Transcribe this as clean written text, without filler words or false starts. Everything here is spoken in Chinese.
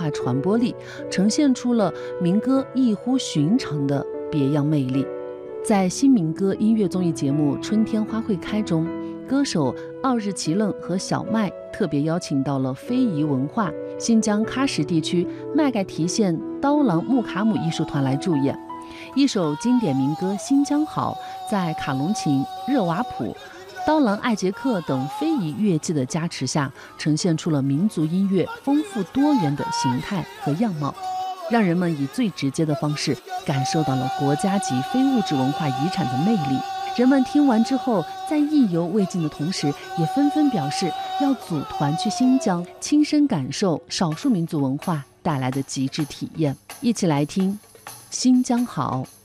化传播力，呈现出了民歌异乎寻常的别样魅力。在新民歌音乐综艺节目《春天花会开》中，歌手奥日奇楞和小麦特别邀请到了非遗文化新疆喀什地区麦盖提县刀郎木卡姆艺术团来助演。一首经典民歌《新疆好》在卡隆琴、热瓦普、刀郎、艾杰克等非遗乐器的加持下，呈现出了民族音乐丰富多元的形态和样貌，让人们以最直接的方式感受到了国家级非物质文化遗产的魅力。人们听完之后，在意犹未尽的同时，也纷纷表示要组团去新疆，亲身感受少数民族文化带来的极致体验。一起来听《新疆好》。